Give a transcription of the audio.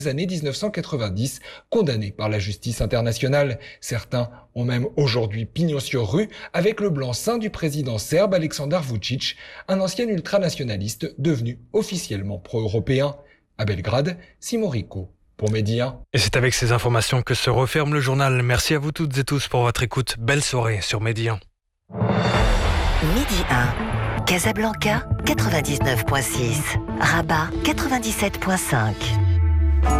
années 1990, condamnés par la justice internationale. Certains ont même aujourd'hui pignon sur rue avec le blanc-seing du président serbe Aleksandar Vučić, un ancien ultranationaliste devenu officiellement pro-européen. À Belgrade, Simon Rico pour Midi 1. Et c'est avec ces informations que se referme le journal. Merci à vous toutes et tous pour votre écoute. Belle soirée sur Midi 1. Midi 1, Casablanca 99.6, Rabat 97.5.